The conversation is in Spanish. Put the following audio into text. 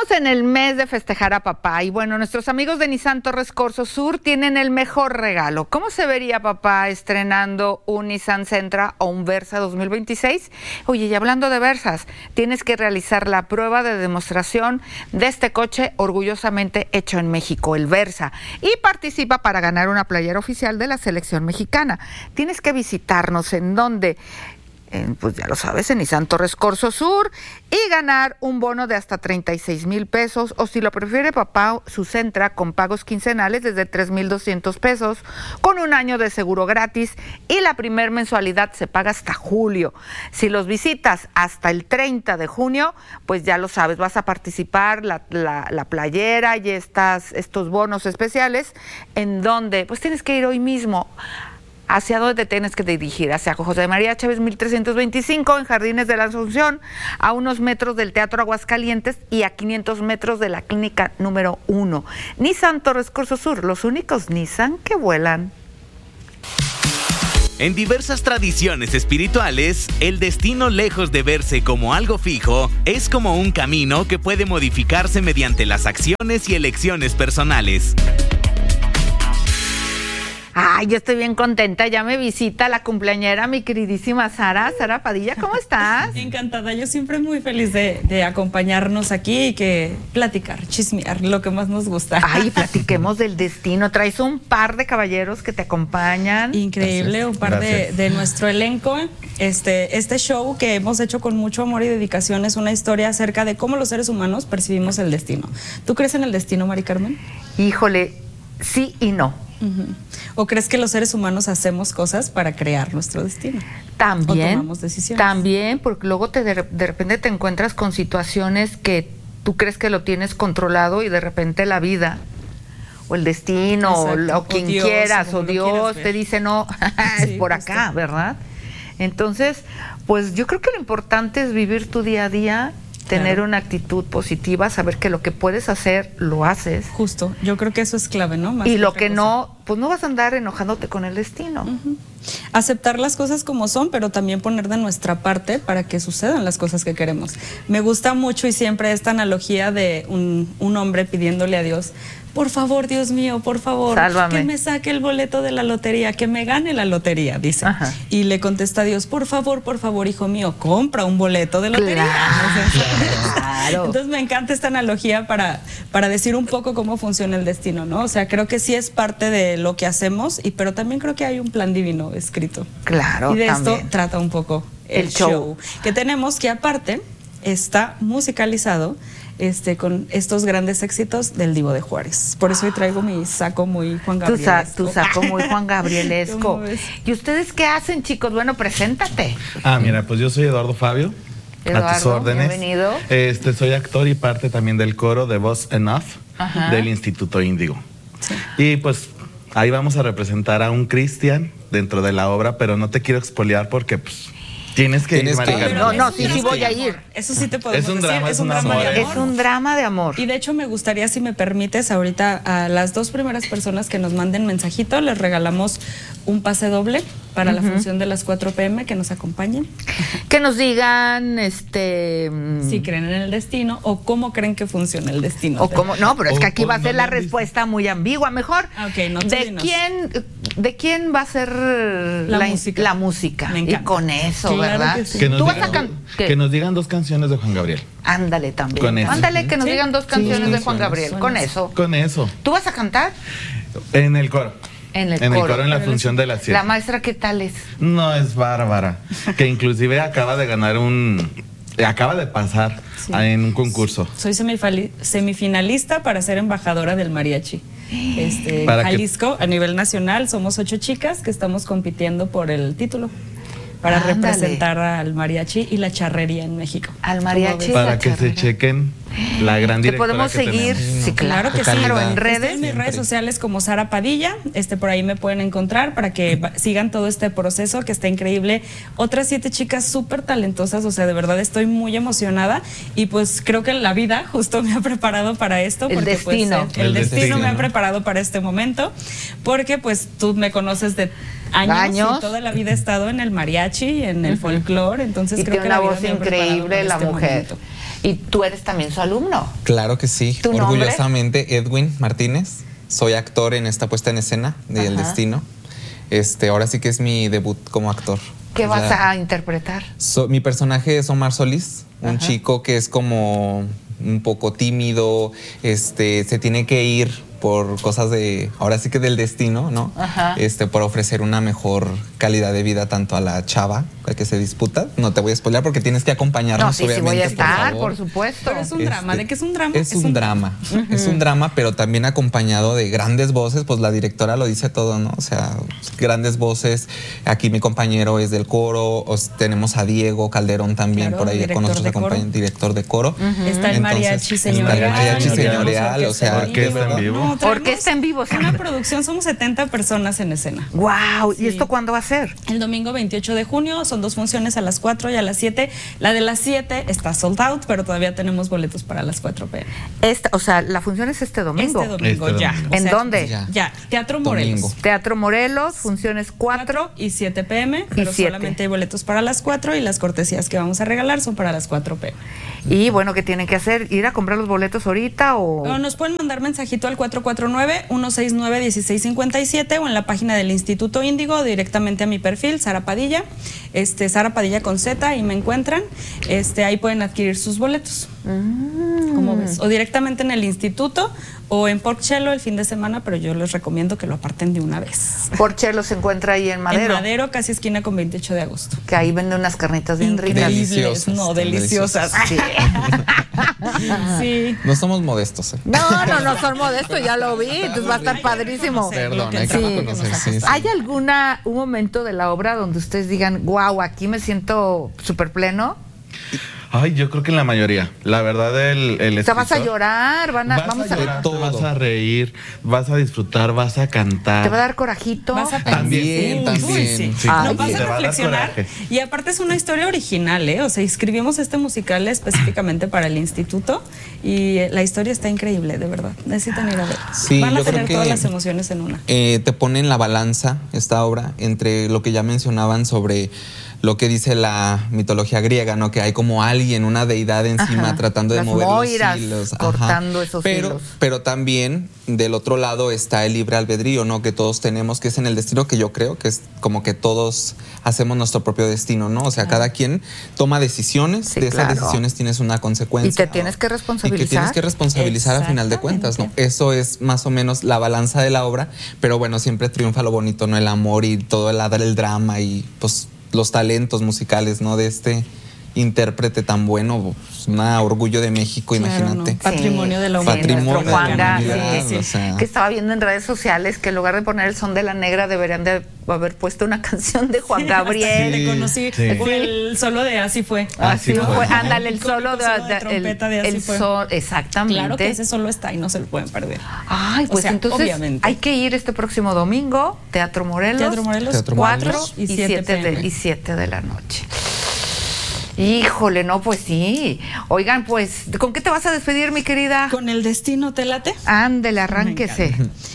Estamos en el mes de festejar a papá y bueno, nuestros amigos de Nissan Torres Corso Sur tienen el mejor regalo. ¿Cómo se vería papá estrenando un Nissan Sentra o un Versa 2026? Oye, y hablando de Versas, tienes que realizar la prueba de demostración de este coche orgullosamente hecho en México, el Versa, y participa para ganar una playera oficial de la selección mexicana. Tienes que visitarnos en donde... pues ya lo sabes, en Nissan Torres Corso Sur, y ganar un bono de hasta 36,000 pesos, o si lo prefiere papá, su Sentra con pagos quincenales desde 3,200 pesos, con un año de seguro gratis, y la primer mensualidad se paga hasta julio. Si los visitas hasta el 30 de junio, pues ya lo sabes, vas a participar, la playera y estos bonos especiales, en donde pues tienes que ir hoy mismo. ¿Hacia dónde te tienes que dirigir? Hacia José María Chávez 1325, en Jardines de la Asunción, a unos metros del Teatro Aguascalientes y a 500 metros de la clínica número 1. Nissan Torres Corso Sur, los únicos Nissan que vuelan. En diversas tradiciones espirituales, el destino, lejos de verse como algo fijo, es como un camino que puede modificarse mediante las acciones y elecciones personales. Ay, yo estoy bien contenta, ya me visita la cumpleañera, mi queridísima Sara Padilla, ¿cómo estás? Encantada, yo siempre muy feliz de acompañarnos aquí y que platicar, chismear, lo que más nos gusta. Ay, platiquemos del destino, traes un par de caballeros que te acompañan. Increíble, gracias. Un par de nuestro elenco. Este show que hemos hecho con mucho amor y dedicación es una historia acerca de cómo los seres humanos percibimos el destino. ¿Tú crees en el destino, Mari Carmen? Híjole, sí y no. ¿O crees que los seres humanos hacemos cosas para crear nuestro destino? También. ¿O tomamos decisiones? También, porque luego de repente te encuentras con situaciones que tú crees que lo tienes controlado y de repente la vida o el destino o quien Dios, quieras o Dios te dice no, es sí, por acá, justo. ¿Verdad? Entonces, pues yo creo que lo importante es vivir tu día a día, tener una actitud positiva, saber que lo que puedes hacer, lo haces. Justo, yo creo que eso es clave, ¿no? Más y lo que no, pues no vas a andar enojándote con el destino. Aceptar las cosas como son, pero también poner de nuestra parte para que sucedan las cosas que queremos. Me gusta mucho y siempre esta analogía de un hombre pidiéndole a Dios: por favor, Dios mío, por favor, sálvame, que me saque el boleto de la lotería, que me gane la lotería, dice. Ajá. Y le contesta a Dios: por favor, hijo mío, compra un boleto de lotería. Claro. Entonces me encanta esta analogía para decir un poco cómo funciona el destino, ¿no? O sea, creo que sí es parte de lo que hacemos, pero también creo que hay un plan divino escrito. Claro, y de también. Esto trata un poco el show que tenemos, que aparte está musicalizado con estos grandes éxitos del Divo de Juárez. Por eso hoy traigo mi saco muy Juan Gabrielesco. Tu saco muy Juan Gabrielesco. ¿Y ustedes qué hacen, chicos? Bueno, preséntate. Mira, pues yo soy Eduardo Fabio. Eduardo, a tus órdenes. Bienvenido. Soy actor y parte también del coro de Voz Enough del Instituto Índigo. Sí. Y pues ahí vamos a representar a un Cristian dentro de la obra, pero no te quiero expoliar porque pues tienes que ir, No, sí voy a ir. Eso sí te podemos decir. Es un drama de amor. Es un drama de amor. Y de hecho me gustaría, si me permites, ahorita a las 2 primeras personas que nos manden mensajito, les regalamos un pase doble para la función de las 4 p.m. que nos acompañen. Que nos digan, si creen en el destino o cómo creen que funciona el destino. O cómo, no, pero es que aquí va a ser la respuesta muy ambigua. Mejor, ¿de quién va a ser la música? Y con eso, claro, ¿verdad? Que, sí. Que nos digan 2 canciones de Juan Gabriel. Ándale también. Ándale, que nos digan 2 canciones de Juan Gabriel. Con eso. ¿Tú vas a cantar? En el coro. En el coro, en la función de las 7. ¿La maestra qué tal es? No, es bárbara. Que inclusive acaba de ganar acaba de pasar en un concurso. Soy semifinalista para ser embajadora del mariachi. Jalisco, a nivel nacional, somos 8 chicas que estamos compitiendo por el título para representar al mariachi y la charrería en México. Al mariachi. Para que se chequen la gran directora que podemos seguir. Sí, claro que sí. En redes. Estoy en mis redes sociales como Sara Padilla. Por ahí me pueden encontrar para que sigan todo este proceso que está increíble. Otras 7 chicas súper talentosas. O sea, de verdad estoy muy emocionada. Y pues creo que la vida justo me ha preparado para esto. El destino. El destino me ha preparado para este momento. Porque pues tú me conoces de años. Y toda la vida he estado en el mariachi, en el folclore, entonces y creo tiene que una voz increíble la mujer. Momento. Y tú eres también su alumno. Claro que sí, orgullosamente Edwin Martínez. Soy actor en esta puesta en escena de El Destino. Ahora sí que es mi debut como actor. ¿Qué vas a interpretar? Mi personaje es Omar Solís, un chico que es como un poco tímido, se tiene que ir por cosas ahora sí que del destino, ¿no? Por ofrecer una mejor calidad de vida tanto a la chava que se disputa. No te voy a spoilear porque tienes que acompañarnos, obviamente. Sí voy a estar, por supuesto. Pero es un drama. ¿De qué es un drama? Es un drama. Es un drama, pero también acompañado de grandes voces, pues la directora lo dice todo, ¿no? O sea, grandes voces. Aquí mi compañero es del coro, tenemos a Diego Calderón también por ahí con nosotros, director de coro. Está el mariachi señorial. Está el mariachi señorial, o sea, orquesta en vivo. Orquesta en vivo. Una producción, somos 70 personas en escena. Wow. ¿Y esto cuándo va a ser? El domingo 28 de junio, son 2 funciones, a las 4 y a las 7. La de las 7 está sold out, pero todavía tenemos boletos para las 4 p.m. O sea, la función es este domingo. Este domingo, ya. ¿En dónde? Ya, Teatro Morelos. Teatro Morelos, funciones 4 y 7 p.m., pero solamente hay boletos para las 4 y las cortesías que vamos a regalar son para las 4 p.m. Y bueno, ¿qué tienen que hacer? ¿Ir a comprar los boletos ahorita o...? No, nos pueden mandar mensajito al 449-169-1657 o en la página del Instituto Índigo directamente a mi perfil, Sara Padilla, Sara Padilla con Z, ahí me encuentran. Ahí pueden adquirir sus boletos. ¿Cómo ves? O directamente en el instituto o en Porchelo el fin de semana, pero yo les recomiendo que lo aparten de una vez. Porchelo se encuentra ahí en Madero. En Madero, casi esquina con 28 de agosto. Que ahí venden unas carnitas bien ricas. Deliciosas. No, deliciosas. Sí. Sí. No somos modestos. No son modestos, ya lo vi, entonces va a estar padrísimo. Perdón, hay que reconocer. Sí. ¿Hay un momento de la obra donde ustedes digan, wow, aquí me siento súper pleno? Ay, yo creo que en la mayoría. La verdad, o sea, vas a llorar, vamos a llorar, vas a reír, vas a disfrutar, vas a cantar. ¿Te va a dar corajito? Vas a también. Sí. Ay, vas a reflexionar. Y aparte es una historia original, ¿eh? O sea, escribimos este musical específicamente para el instituto y la historia está increíble, de verdad. Necesitan ir a ver. Sí, van a tener todas las emociones en una. Te pone en la balanza esta obra entre lo que ya mencionaban sobre lo que dice la mitología griega, ¿no? Que hay como alguien, una deidad encima tratando de mover los hilos. Cortando esos hilos. Pero también del otro lado está el libre albedrío, ¿no? Que todos tenemos, que es en el destino, que yo creo que es como que todos hacemos nuestro propio destino, ¿no? O sea, cada quien toma decisiones, de esas decisiones tienes una consecuencia. Y te tienes que responsabilizar. Y que tienes que responsabilizar a final de cuentas, ¿no? Eso es más o menos la balanza de la obra, pero bueno, siempre triunfa lo bonito, ¿no? El amor y todo el drama y pues los talentos musicales, ¿no? De este intérprete tan bueno, pues, un orgullo de México, claro, imagínate. No. Patrimonio de la humanidad. Patrimonio de la humanidad, sí. O sea. Que estaba viendo en redes sociales que en lugar de poner el son de la negra deberían de haber puesto una canción de Juan Gabriel. Te conocí. O el solo de Así fue. Así fue. Ándale, el solo de trompeta de Así fue. Exactamente. Claro que ese solo está y no se lo pueden perder. Ay, pues entonces obviamente hay que ir este próximo domingo, Teatro Morelos. 4 y 7 de la noche. Híjole, no, pues sí. Oigan, pues, ¿con qué te vas a despedir, mi querida? Con El Destino, ¿te late? Ándele, arránquese.